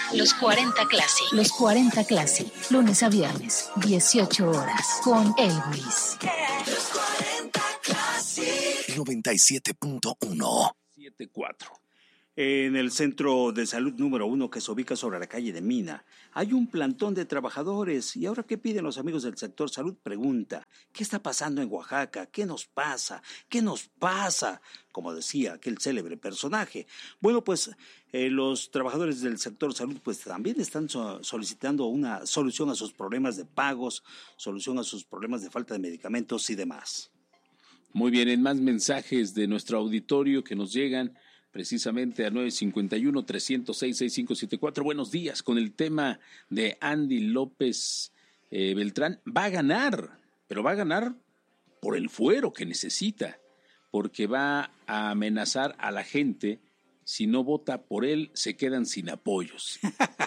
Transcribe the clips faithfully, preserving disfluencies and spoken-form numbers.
Los cuarenta Classic. Los cuarenta Classic. Lunes a viernes, dieciocho horas. Con Elvis. Los cuarenta Classic. noventa y siete punto uno. siete cuatro. En el centro de salud número uno, que se ubica sobre la calle de Mina, hay un plantón de trabajadores. ¿Y ahora qué piden los amigos del sector salud? Pregunta, ¿qué está pasando en Oaxaca? ¿Qué nos pasa? ¿Qué nos pasa? Como decía aquel célebre personaje. Bueno, pues eh, los trabajadores del sector salud pues también están so- solicitando una solución a sus problemas de pagos, solución a sus problemas de falta de medicamentos y demás. Muy bien, en más mensajes de nuestro auditorio que nos llegan precisamente a nueve cinco uno, tres cero seis, seis cinco siete cuatro. Buenos días, con el tema de Andy López eh, Beltrán. Va a ganar, pero va a ganar por el fuero que necesita, porque va a amenazar a la gente. Si no vota por él, se quedan sin apoyos.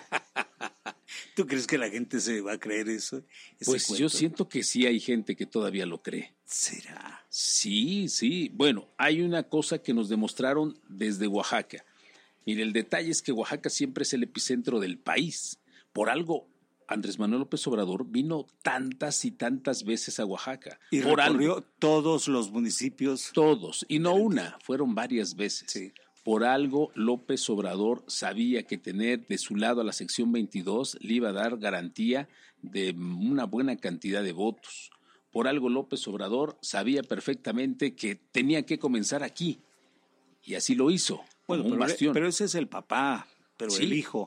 ¿Tú crees que la gente se va a creer eso? Pues cuento? Yo siento que sí hay gente que todavía lo cree. ¿Será? Sí, sí. Bueno, hay una cosa que nos demostraron desde Oaxaca. Mire, el detalle es que Oaxaca siempre es el epicentro del país. Por algo, Andrés Manuel López Obrador vino tantas y tantas veces a Oaxaca. Y por recorrió algo. todos los municipios. Todos, y no una, fueron varias veces. Sí. Por algo, López Obrador sabía que tener de su lado a la sección veintidós le iba a dar garantía de una buena cantidad de votos. Por algo, López Obrador sabía perfectamente que tenía que comenzar aquí, y así lo hizo, Bueno, como un pero, bastión. pero ese es el papá, pero Sí. el hijo.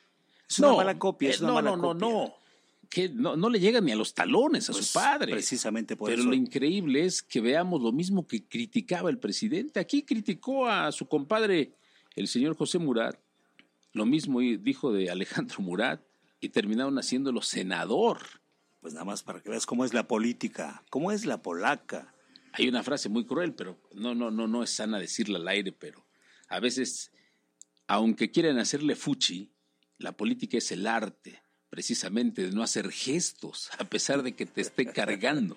Es una no, mala copia, es eh, una no, mala no, no, copia. no, que no, no le llega ni a los talones a Pues, su padre. Precisamente por Pero eso. lo increíble es que veamos lo mismo que criticaba el presidente. Aquí criticó a su compadre, el señor José Murat. Lo mismo dijo de Alejandro Murat y terminaron haciéndolo senador. Pues nada más para que veas cómo es la política, cómo es la polaca. Hay una frase muy cruel, pero no, no, no, no es sana decirla al aire, pero a veces, aunque quieran hacerle fuchi, la política es el arte, precisamente, de no hacer gestos, a pesar de que te esté cargando.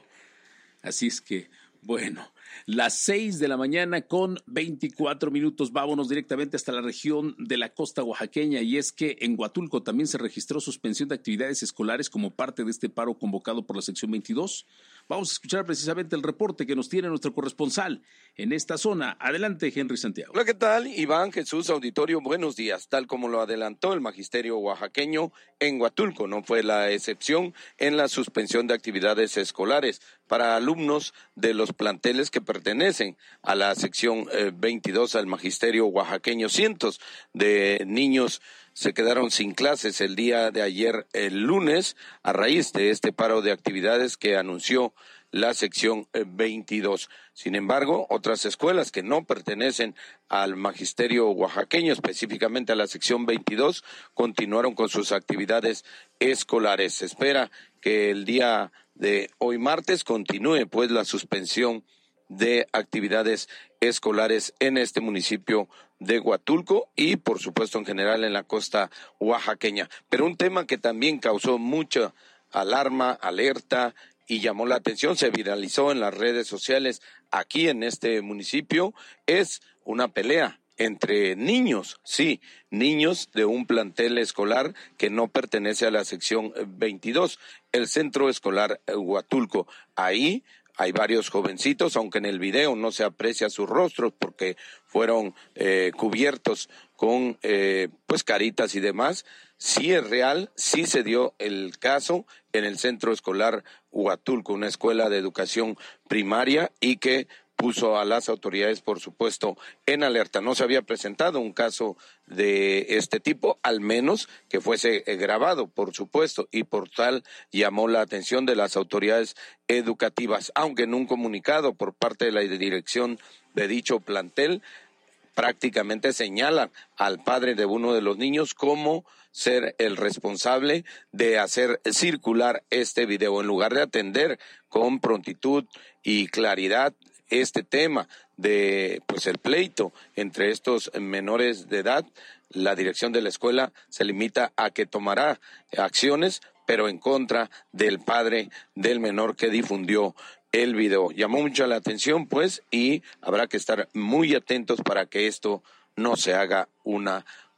Así es que, bueno, las seis de la mañana con veinticuatro minutos, vámonos directamente hasta la región de la costa oaxaqueña, y es que en Huatulco también se registró suspensión de actividades escolares como parte de este paro convocado por la sección veintidós. Vamos a escuchar precisamente el reporte que nos tiene nuestro corresponsal en esta zona. Adelante, Henry Santiago. Hola, ¿qué tal? Iván Jesús, auditorio, buenos días. Tal como lo adelantó el magisterio oaxaqueño, en Huatulco no fue la excepción en la suspensión de actividades escolares para alumnos de los planteles que pertenecen a la sección eh, veintidós al magisterio oaxaqueño. Cientos de niños se quedaron sin clases el día de ayer, el lunes, a raíz de este paro de actividades que anunció la sección veintidós. Sin embargo, otras escuelas que no pertenecen al magisterio oaxaqueño, específicamente a la sección veintidós, continuaron con sus actividades escolares. Se espera que el día de hoy martes continúe pues la suspensión de actividades escolares en este municipio de Huatulco y por supuesto en general en la costa oaxaqueña. Pero un tema que también causó mucha alarma, alerta y llamó la atención, se viralizó en las redes sociales aquí en este municipio, es una pelea entre niños, sí, niños de un plantel escolar que no pertenece a la sección veintidós, el centro escolar Huatulco. Ahí hay varios jovencitos, aunque en el video no se aprecia sus rostros porque fueron eh, cubiertos con eh, pues caritas y demás. Sí es real, sí se dio el caso en el centro escolar Huatulco, una escuela de educación primaria y que puso a las autoridades, por supuesto, en alerta. No se había presentado un caso de este tipo, al menos que fuese grabado, por supuesto, y por tal llamó la atención de las autoridades educativas, aunque en un comunicado por parte de la dirección de dicho plantel, prácticamente señalan al padre de uno de los niños como ser el responsable de hacer circular este video, en lugar de atender con prontitud y claridad este tema de pues el pleito entre estos menores de edad. La dirección de la escuela se limita a que tomará acciones, pero en contra del padre del menor que difundió el video. Llamó mucho la atención, pues, y habrá que estar muy atentos para que esto no se haga una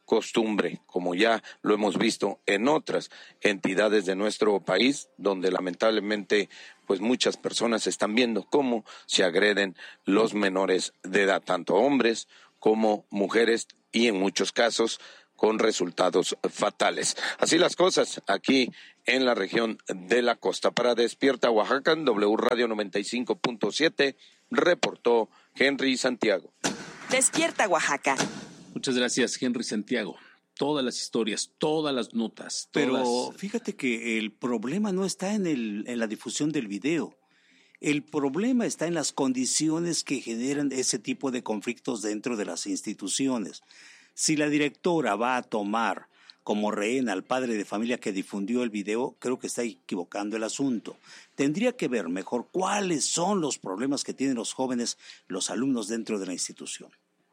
costumbre, como ya lo hemos visto en otras entidades de nuestro país, donde lamentablemente pues muchas personas están viendo cómo se agreden los menores de edad, tanto hombres como mujeres, y en muchos casos con resultados fatales. Así las cosas aquí en la región de la costa. Para Despierta Oaxaca, en W Radio noventa y cinco punto siete, reportó Henry Santiago. Despierta Oaxaca. Muchas gracias, Henry Santiago. Todas las historias, todas las notas. Todas... Pero fíjate que el problema no está en, el, en la difusión del video. El problema está en las condiciones que generan ese tipo de conflictos dentro de las instituciones. Si la directora va a tomar como rehén al padre de familia que difundió el video, creo que está equivocando el asunto. Tendría que ver mejor cuáles son los problemas que tienen los jóvenes, los alumnos dentro de la institución.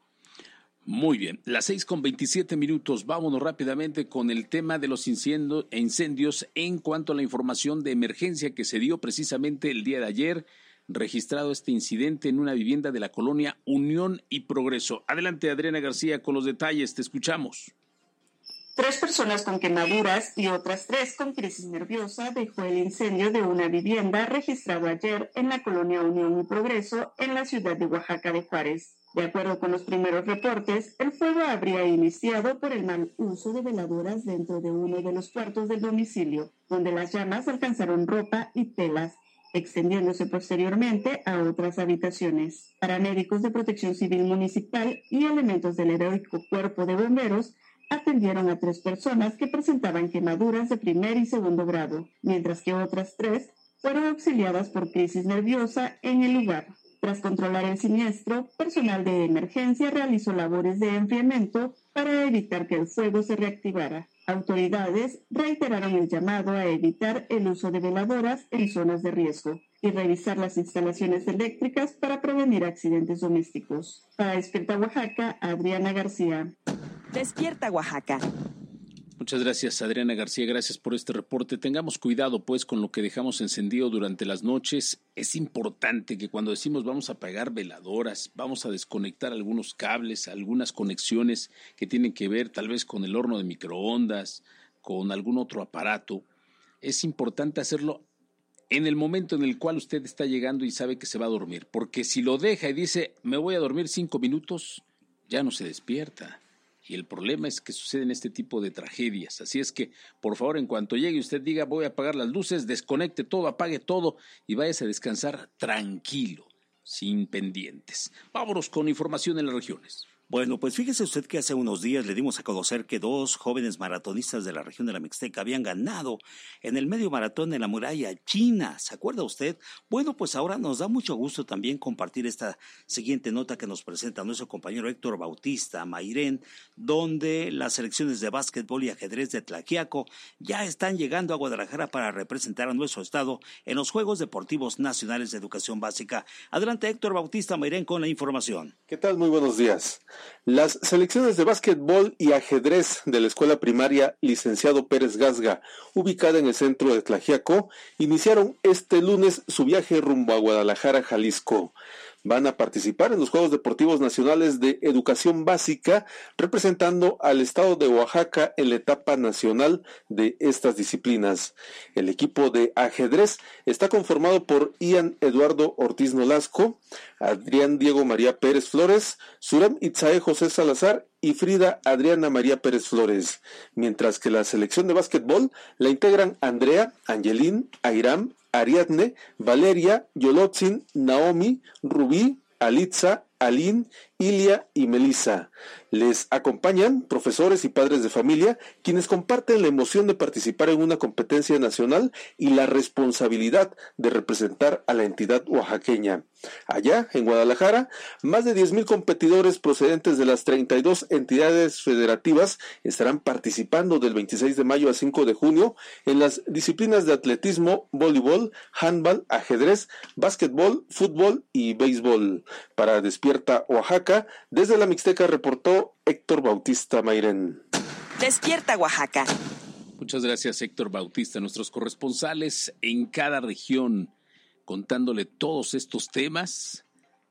Muy bien, las seis con veintisiete minutos, vámonos rápidamente con el tema de los incendios, incendios en cuanto a la información de emergencia que se dio precisamente el día de ayer, registrado este incidente en una vivienda de la colonia Unión y Progreso. Adelante, Adriana García, con los detalles, te escuchamos. Tres personas con quemaduras y otras tres con crisis nerviosa dejó el incendio de una vivienda registrado ayer en la colonia Unión y Progreso en la ciudad de Oaxaca de Juárez. De acuerdo con los primeros reportes, el fuego habría iniciado por el mal uso de veladoras dentro de uno de los cuartos del domicilio, donde las llamas alcanzaron ropa y telas, extendiéndose posteriormente a otras habitaciones. Paramédicos de Protección Civil Municipal y elementos del heroico Cuerpo de Bomberos atendieron a tres personas que presentaban quemaduras de primer y segundo grado, mientras que otras tres fueron auxiliadas por crisis nerviosa en el lugar. Tras controlar el siniestro, personal de emergencia realizó labores de enfriamiento para evitar que el fuego se reactivara. Autoridades reiteraron el llamado a evitar el uso de veladoras en zonas de riesgo y revisar las instalaciones eléctricas para prevenir accidentes domésticos. Para Despierta Oaxaca, Adriana García. Despierta Oaxaca. Muchas gracias, Adriana García, gracias por este reporte. Tengamos cuidado, pues, con lo que dejamos encendido durante las noches. Es importante que cuando decimos vamos a apagar veladoras, vamos a desconectar algunos cables, algunas conexiones que tienen que ver tal vez con el horno de microondas, con algún otro aparato. Es importante hacerlo en el momento en el cual usted está llegando y sabe que se va a dormir, porque si lo deja y dice, me voy a dormir cinco minutos, ya no se despierta. Y el problema es que suceden este tipo de tragedias. Así es que, por favor, en cuanto llegue usted diga, voy a apagar las luces, desconecte todo, apague todo y váyase a descansar tranquilo, sin pendientes. Vámonos con información en las regiones. Bueno, pues fíjese usted que hace unos días le dimos a conocer que dos jóvenes maratonistas de la región de la Mixteca habían ganado en el medio maratón de la muralla china. ¿Se acuerda usted? Bueno, pues ahora nos da mucho gusto también compartir esta siguiente nota que nos presenta nuestro compañero Héctor Bautista Mairén, donde las selecciones de básquetbol y ajedrez de Tlaxiaco ya están llegando a Guadalajara para representar a nuestro estado en los Juegos Deportivos Nacionales de Educación Básica. Adelante, Héctor Bautista Mairén, con la información. ¿Qué tal? Muy buenos días. Las selecciones de básquetbol y ajedrez de la escuela primaria Licenciado Pérez Gasga, ubicada en el centro de Tlaxiaco, iniciaron este lunes su viaje rumbo a Guadalajara, Jalisco. Van a participar en los Juegos Deportivos Nacionales de Educación Básica, representando al estado de Oaxaca en la etapa nacional de estas disciplinas. El equipo de ajedrez está conformado por Ian Eduardo Ortiz Nolasco, Adrián Diego María Pérez Flores, Suram Itzae José Salazar y Frida Adriana María Pérez Flores, mientras que la selección de básquetbol la integran Andrea, Angelín, Airam, Ariadne, Valeria, Yolotzin, Naomi, Rubí, Alitza, Aline, Ilia y Melissa. Les acompañan profesores y padres de familia, quienes comparten la emoción de participar en una competencia nacional y la responsabilidad de representar a la entidad oaxaqueña. Allá, en Guadalajara, más de diez mil competidores procedentes de las treinta y dos entidades federativas estarán participando del veintiséis de mayo a cinco de junio en las disciplinas de atletismo, voleibol, handball, ajedrez, básquetbol, fútbol y béisbol. Para Despierta Oaxaca, desde la Mixteca reportó Héctor Bautista Mairén. Despierta Oaxaca. Muchas gracias, Héctor Bautista, nuestros corresponsales en cada región, contándole todos estos temas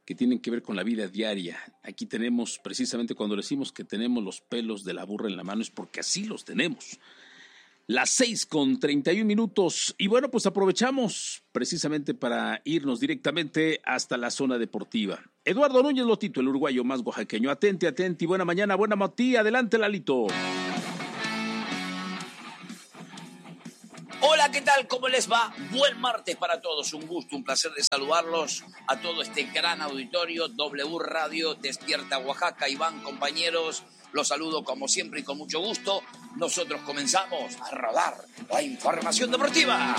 que tienen que ver con la vida diaria. Aquí tenemos, precisamente cuando decimos que tenemos los pelos de la burra en la mano, es porque así los tenemos. Las seis con treinta y un minutos. Y bueno, pues aprovechamos precisamente para irnos directamente hasta la zona deportiva. Eduardo Núñez Lotito, el uruguayo más oaxaqueño. Atenti, atenti. Buena mañana, buena matí. Adelante, Lalito. Hola, ¿qué tal? ¿Cómo les va? Buen martes para todos. Un gusto, un placer de saludarlos a todo este gran auditorio. W Radio Despierta Oaxaca. Iván, compañeros, los saludo como siempre y con mucho gusto. Nosotros comenzamos a rodar la información deportiva.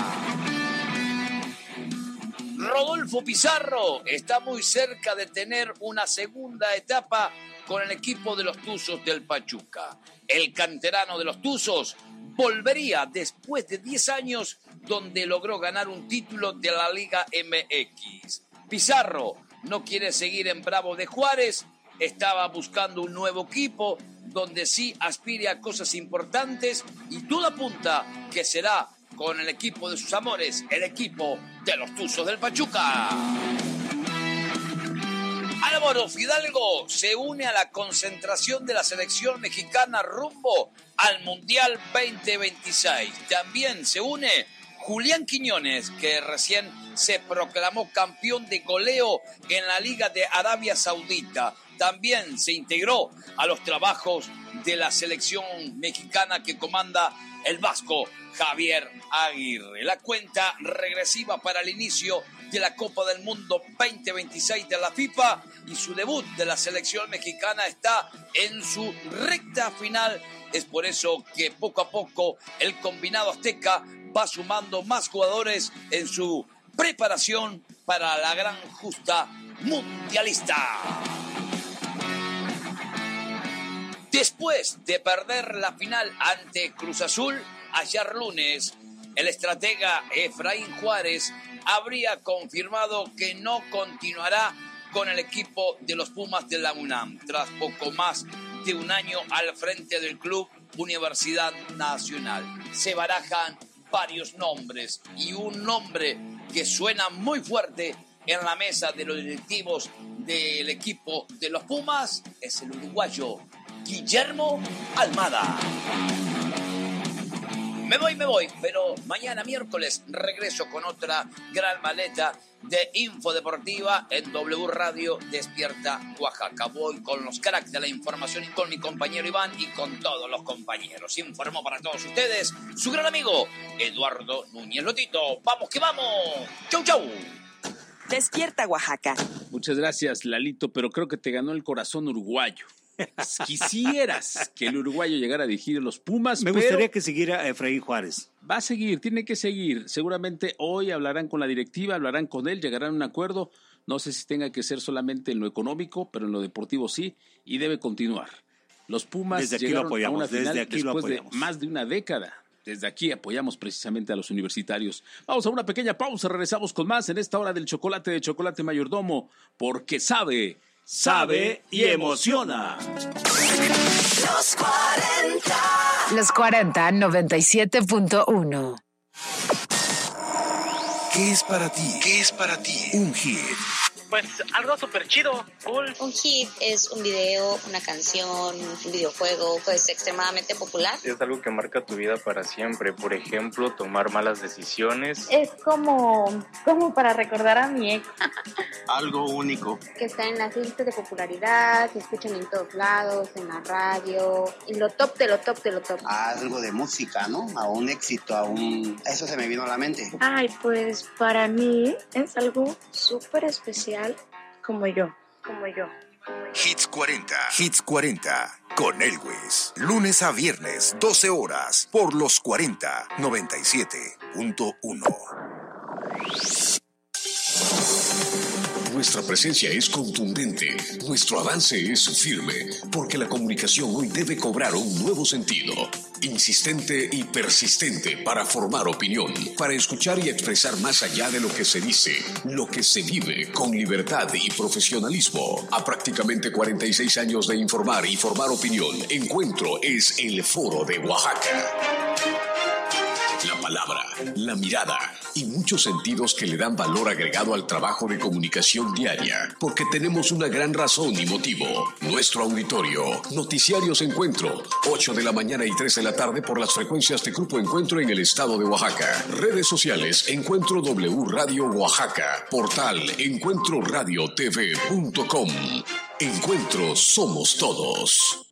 Rodolfo Pizarro está muy cerca de tener una segunda etapa con el equipo de los Tuzos del Pachuca. El canterano de los Tuzos volvería después de diez años donde logró ganar un título de la Liga M X. Pizarro no quiere seguir en Bravo de Juárez, estaba buscando un nuevo equipo donde sí aspire a cosas importantes y todo apunta que será con el equipo de sus amores, el equipo de los Tuzos del Pachuca. Álvaro Fidalgo se une a la concentración de la selección mexicana rumbo al Mundial veinte veintiséis. También se une Julián Quiñones, que recién se proclamó campeón de goleo en la Liga de Arabia Saudita. También se integró a los trabajos de la selección mexicana que comanda el vasco Javier Aguirre. La cuenta regresiva para el inicio de la Copa del Mundo veinte veintiséis de la FIFA y su debut de la selección mexicana está en su recta final. Es por eso que poco a poco el combinado azteca va sumando más jugadores en su preparación para la gran justa mundialista. Después de perder la final ante Cruz Azul, ayer lunes, el estratega Efraín Juárez habría confirmado que no continuará con el equipo de los Pumas de la UNAM, tras poco más de un año al frente del club Universidad Nacional. Se barajan varios nombres y un nombre que suena muy fuerte en la mesa de los directivos del equipo de los Pumas es el uruguayo Guillermo Almada. Me voy, me voy, pero mañana miércoles regreso con otra gran maleta de info deportiva en W Radio Despierta Oaxaca. Voy con los cracks de la información y con mi compañero Iván y con todos los compañeros. Informó para todos ustedes su gran amigo Eduardo Núñez Lotito. ¡Vamos que vamos! ¡Chau, chau! Despierta Oaxaca. Muchas gracias, Lalito, pero creo que te ganó el corazón uruguayo. Quisieras que el uruguayo llegara a dirigir los Pumas. Me pero gustaría que siguiera Efraín Juárez. Va a seguir, tiene que seguir. Seguramente hoy hablarán con la directiva, hablarán con él, llegarán a un acuerdo. No sé si tenga que ser solamente en lo económico, pero en lo deportivo sí, y debe continuar. Los Pumas desde aquí llegaron lo apoyamos, a una final desde aquí después lo apoyamos. de más de una década. Desde aquí apoyamos precisamente a los universitarios. Vamos a una pequeña pausa, regresamos con más en esta hora del chocolate de Chocolate Mayordomo, porque sabe... Sabe y emociona. Los cuarenta. Los cuarenta, noventa y siete punto uno. ¿Qué es para ti? ¿Qué es para ti? Un hit. Pues algo súper chido, cool. Un hit es un video, una canción, un videojuego, pues extremadamente popular. Es algo que marca tu vida para siempre. Por ejemplo, tomar malas decisiones. Es como, como para recordar a mi ex. Algo único. Que está en las listas de popularidad, se escuchan en todos lados, en la radio, y lo top de lo top de lo top. Algo de música, ¿no? A un éxito, a un... Eso se me vino a la mente. Ay, pues para mí es algo súper especial. Como yo, como yo. Hits cuarenta. Hits cuarenta. Con Elwes. Lunes a viernes, doce horas. Por los cuarenta, noventa y siete punto uno. Nuestra presencia es contundente, nuestro avance es firme, porque la comunicación hoy debe cobrar un nuevo sentido, insistente y persistente para formar opinión, para escuchar y expresar más allá de lo que se dice, lo que se vive con libertad y profesionalismo. A prácticamente cuarenta y seis años de informar y formar opinión, Encuentro es el Foro de Oaxaca. la palabra, la mirada y muchos sentidos que le dan valor agregado al trabajo de comunicación diaria, porque tenemos una gran razón y motivo. Nuestro auditorio, Noticiarios Encuentro, ocho de la mañana y tres de la tarde por las frecuencias de Grupo Encuentro en el estado de Oaxaca. Redes sociales, Encuentro W Radio Oaxaca. Portal encuentro radio t v punto com. Encuentro somos todos.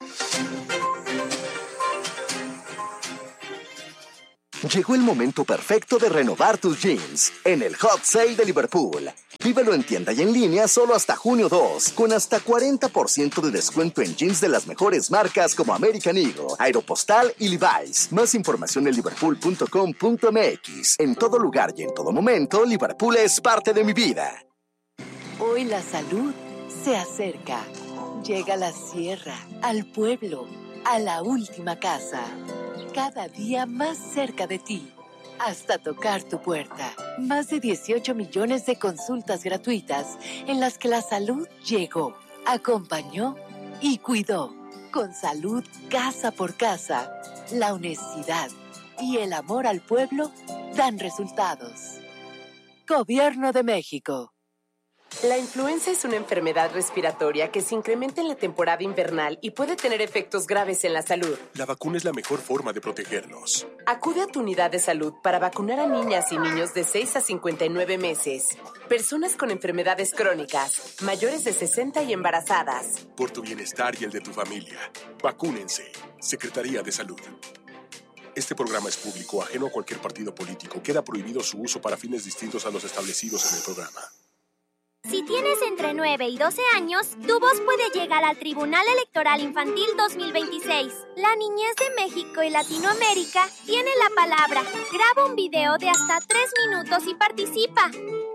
Llegó el momento perfecto de renovar tus jeans en el Hot Sale de Liverpool. Vívelo en tienda y en línea solo hasta junio dos, con hasta cuarenta por ciento de descuento en jeans de las mejores marcas como American Eagle, Aeropostale y Levi's. Más información en liverpool punto com punto m x. En todo lugar y en todo momento, Liverpool es parte de mi vida. Hoy la salud se acerca. Llega a la sierra, al pueblo, a la última casa. Cada día más cerca de ti, hasta tocar tu puerta. Más de dieciocho millones de consultas gratuitas en las que la salud llegó, acompañó y cuidó. Con salud casa por casa, la honestidad y el amor al pueblo dan resultados. Gobierno de México. La influenza es una enfermedad respiratoria que se incrementa en la temporada invernal y puede tener efectos graves en la salud. La vacuna es la mejor forma de protegernos. Acude a tu unidad de salud para vacunar a niñas y niños de seis a cincuenta y nueve meses, personas con enfermedades crónicas, mayores de sesenta y embarazadas. Por tu bienestar y el de tu familia, vacúnense. Secretaría de Salud. Este programa es público, ajeno a cualquier partido político. Queda prohibido su uso para fines distintos a los establecidos en el programa. Si tienes entre nueve y doce años, tu voz puede llegar al Tribunal Electoral Infantil dos mil veintiséis. La niñez de México y Latinoamérica tiene la palabra. Graba un video de hasta tres minutos y participa.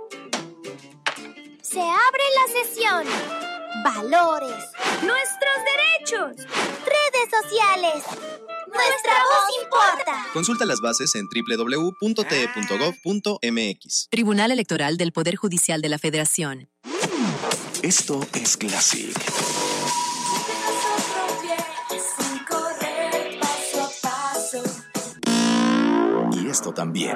Se abre la sesión. Valores. Nuestros derechos. Redes sociales. Nuestra voz importa. Consulta las bases en doble u doble u doble u punto t e punto gov punto m x. Tribunal Electoral del Poder Judicial de la Federación. Esto es Classic. Y esto también.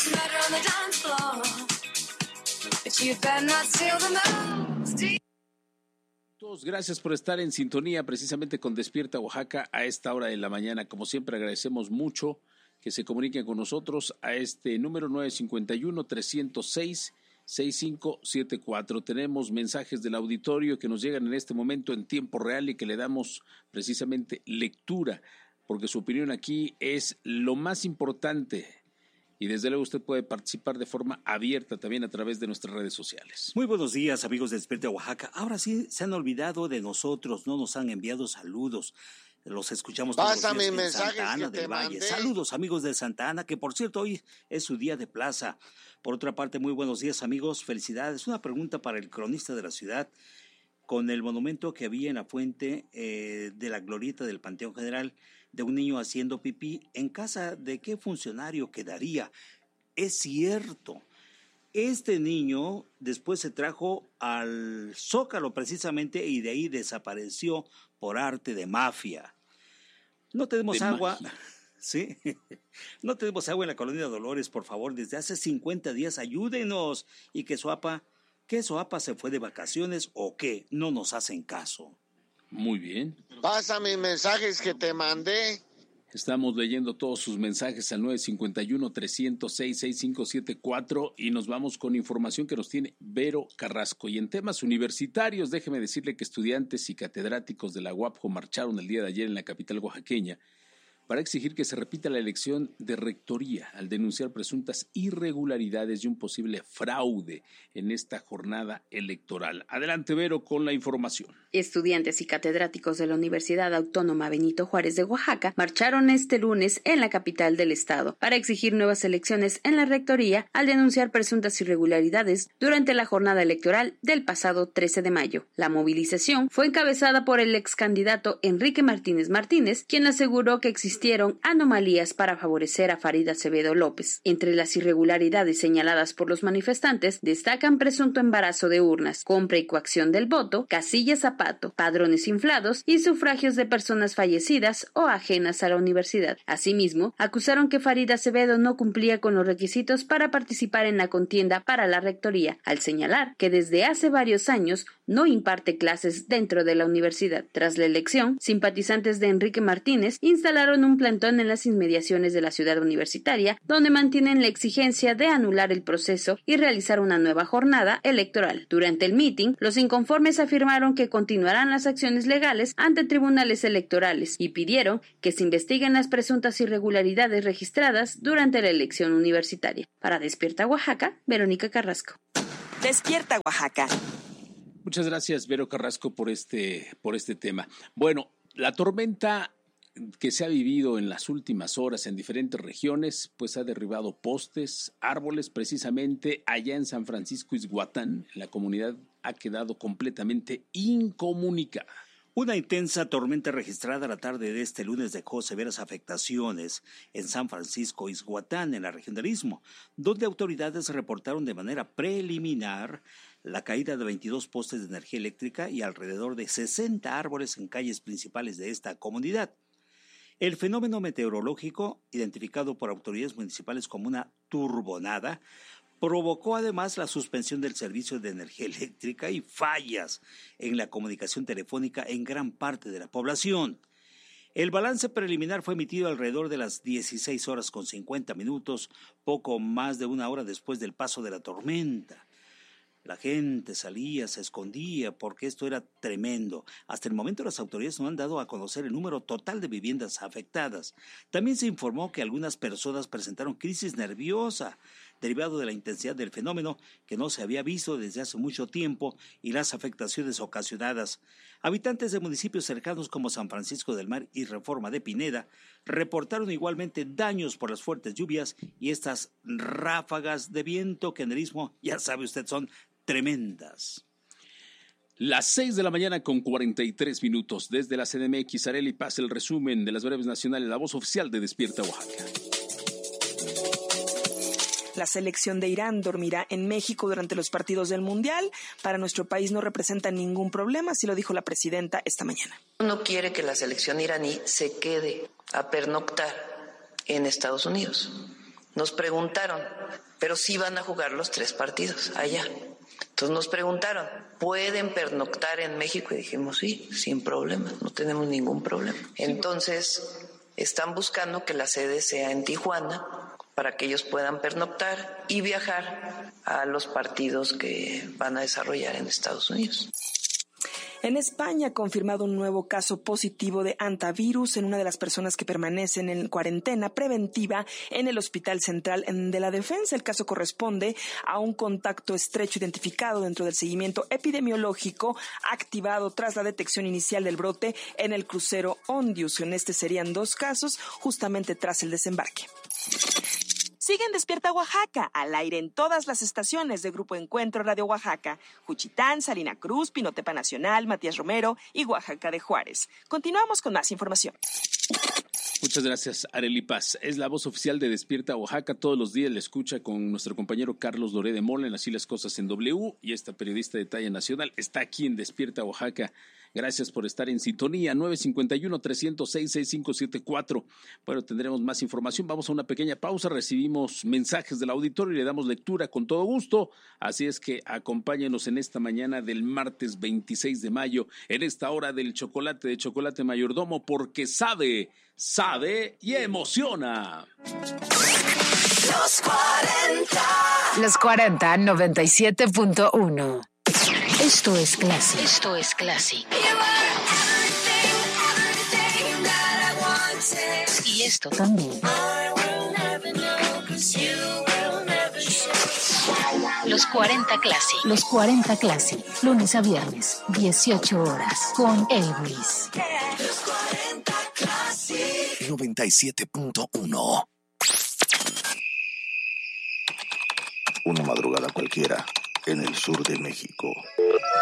Todos, gracias por estar en sintonía precisamente con Despierta Oaxaca a esta hora de la mañana. Como siempre, agradecemos mucho que se comuniquen con nosotros a este número nueve cinco uno, tres cero seis, seis cinco siete cuatro. Tenemos mensajes del auditorio que nos llegan en este momento en tiempo real y que le damos precisamente lectura, porque su opinión aquí es lo más importante. Y desde luego usted puede participar de forma abierta también a través de nuestras redes sociales. Muy buenos días, amigos de Despierta Oaxaca. Ahora sí se han olvidado de nosotros, no nos han enviado saludos. Los escuchamos todos los días en Santa Ana del Valle. Saludos, amigos de Santa Ana, que por cierto hoy es su día de plaza. Por otra parte, muy buenos días, amigos, felicidades. Una pregunta para el cronista de la ciudad. Con el monumento que había en la fuente eh, de la glorieta del Panteón General, de un niño haciendo pipí, ¿en casa de qué funcionario quedaría? Es cierto, este niño después se trajo al Zócalo precisamente y de ahí desapareció por arte de mafia. No tenemos de agua, magia. ¿sí? No tenemos agua en la colonia Dolores, por favor, desde hace cincuenta días, ayúdenos. Y que Soapa, ¿qué Soapa se fue de vacaciones o qué? No nos hacen caso. Muy bien. Pasa mis mensajes que te mandé. Estamos leyendo todos sus mensajes al nueve cinco uno, tres cero seis, seis cinco siete cuatro y nos vamos con información que nos tiene Vero Carrasco. Y en temas universitarios, déjeme decirle que estudiantes y catedráticos de la U A P J marcharon el día de ayer en la capital oaxaqueña para exigir que se repita la elección de rectoría al denunciar presuntas irregularidades y un posible fraude en esta jornada electoral. Adelante, Vero, con la información. Estudiantes y catedráticos de la Universidad Autónoma Benito Juárez de Oaxaca marcharon este lunes en la capital del estado para exigir nuevas elecciones en la rectoría al denunciar presuntas irregularidades durante la jornada electoral del pasado trece de mayo. La movilización fue encabezada por el ex candidato Enrique Martínez Martínez, quien aseguró que existía existieron anomalías para favorecer a Farid Acevedo López. Entre las irregularidades señaladas por los manifestantes destacan presunto embarazo de urnas, compra y coacción del voto, casillas a zapato, padrones inflados y sufragios de personas fallecidas o ajenas a la universidad. Asimismo, acusaron que Farideh Acevedo no cumplía con los requisitos para participar en la contienda para la rectoría, al señalar que desde hace varios años no imparte clases dentro de la universidad. Tras la elección, simpatizantes de Enrique Martínez instalaron un plantón en las inmediaciones de la ciudad universitaria, donde mantienen la exigencia de anular el proceso y realizar una nueva jornada electoral. Durante el mitin, los inconformes afirmaron que continuarán las acciones legales ante tribunales electorales y pidieron que se investiguen las presuntas irregularidades registradas durante la elección universitaria. Para Despierta Oaxaca, Verónica Carrasco. Despierta Oaxaca. Muchas gracias, Vero Carrasco, por este, por este tema. Bueno, la tormenta que se ha vivido en las últimas horas en diferentes regiones, pues ha derribado postes, árboles, precisamente allá en San Francisco Ixhuatán. La comunidad ha quedado completamente incomunicada. Una intensa tormenta registrada la tarde de este lunes dejó severas afectaciones en San Francisco Ixhuatán, en la región del Istmo, donde autoridades reportaron de manera preliminar la caída de veintidós postes de energía eléctrica y alrededor de sesenta árboles en calles principales de esta comunidad. El fenómeno meteorológico, identificado por autoridades municipales como una turbonada, provocó además la suspensión del servicio de energía eléctrica y fallas en la comunicación telefónica en gran parte de la población. El balance preliminar fue emitido alrededor de las dieciséis horas con cincuenta minutos, poco más de una hora después del paso de la tormenta. La gente salía, se escondía, porque esto era tremendo. Hasta el momento las autoridades no han dado a conocer el número total de viviendas afectadas. También se informó que algunas personas presentaron crisis nerviosa, derivado de la intensidad del fenómeno que no se había visto desde hace mucho tiempo y las afectaciones ocasionadas. Habitantes de municipios cercanos como San Francisco del Mar y Reforma de Pineda reportaron igualmente daños por las fuertes lluvias y estas ráfagas de viento que en el Istmo, ya sabe usted, son tremendas. Las seis de la mañana con cuarenta y tres minutos. Desde la C D M X, Arely Paz, el resumen de las breves nacionales, la voz oficial de Despierta Oaxaca. La selección de Irán dormirá en México durante los partidos del Mundial. Para nuestro país no representa ningún problema, así lo dijo la presidenta esta mañana. No quiere que la selección iraní se quede a pernoctar en Estados Unidos. Nos preguntaron, pero sí van a jugar los tres partidos allá. Entonces nos preguntaron, ¿pueden pernoctar en México? Y dijimos, sí, sin problema, no tenemos ningún problema. Entonces están buscando que la sede sea en Tijuana, para que ellos puedan pernoctar y viajar a los partidos que van a desarrollar en Estados Unidos. En España ha confirmado un nuevo caso positivo de hantavirus en una de las personas que permanecen en cuarentena preventiva en el Hospital Central de la Defensa. El caso corresponde a un contacto estrecho identificado dentro del seguimiento epidemiológico activado tras la detección inicial del brote en el crucero Ondius. En este serían dos casos justamente tras el desembarque. Sigue en Despierta Oaxaca, al aire en todas las estaciones de Grupo Encuentro Radio Oaxaca, Juchitán, Salina Cruz, Pinotepa Nacional, Matías Romero y Oaxaca de Juárez. Continuamos con más información. Muchas gracias, Arely Paz. Es la voz oficial de Despierta Oaxaca. Todos los días la escucha con nuestro compañero Carlos Doré de Mola en Así las Cosas en W. Y esta periodista de talla nacional está aquí en Despierta Oaxaca. Gracias por estar en sintonía. nueve cinco uno, tres cero seis, seis cinco siete cuatro. Bueno, tendremos más información. Vamos a una pequeña pausa. Recibimos mensajes del auditorio y le damos lectura con todo gusto. Así es que acompáñenos en esta mañana del martes veintiséis de mayo, en esta hora del chocolate de Chocolate Mayordomo, porque sabe, sabe y emociona. Los cuarenta. Los cuarenta, noventa y siete punto uno. Esto es Classic. Esto es Classic. Y esto también. Los cuarenta Classic. Los cuarenta Classic. Lunes a viernes, dieciocho horas. Con Elvis. noventa y siete punto uno. Una madrugada cualquiera en el sur de México.